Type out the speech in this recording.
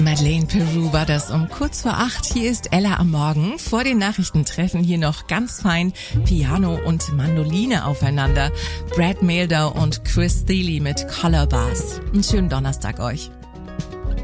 Madeleine Peru war das um kurz vor 8. Hier ist Ella am Morgen. Vor den Nachrichten treffen hier noch ganz fein Piano und Mandoline aufeinander. Brad Mehldau und Chris Thile mit Color Bass. Einen schönen Donnerstag euch.